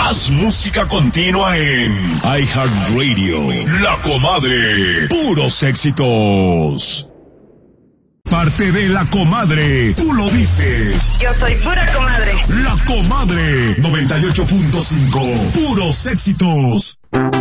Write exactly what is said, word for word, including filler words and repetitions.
Más música continua en iHeartRadio. La Comadre. Puros éxitos. Parte de La Comadre. Tú lo dices. Yo soy pura comadre. La Comadre. noventa y ocho punto cinco. Puros éxitos.